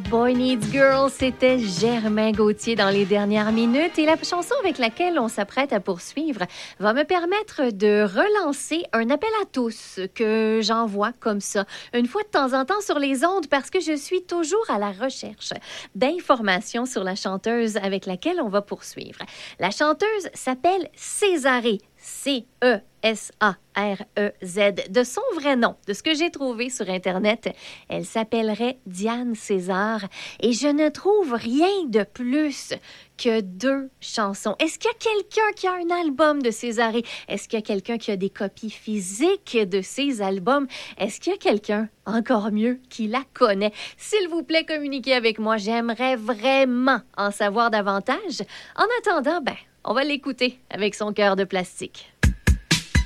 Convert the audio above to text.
Boy Needs Girl, c'était Germain Gauthier dans les dernières minutes et la chanson avec laquelle on s'apprête à poursuivre va me permettre de relancer un appel à tous que j'envoie comme ça, une fois de temps en temps sur les ondes parce que je suis toujours à la recherche d'informations sur la chanteuse avec laquelle on va poursuivre. La chanteuse s'appelle Césarée. C-E-S-A-R-E-Z, de son vrai nom, de ce que j'ai trouvé sur Internet. Elle s'appellerait Diane César et je ne trouve rien de plus que 2 chansons. Est-ce qu'il y a quelqu'un qui a un album de Césarée? Est-ce qu'il y a quelqu'un qui a des copies physiques de ses albums? Est-ce qu'il y a quelqu'un, encore mieux, qui la connaît? S'il vous plaît, communiquez avec moi. J'aimerais vraiment en savoir davantage. En attendant, on va l'écouter avec son cœur de plastique.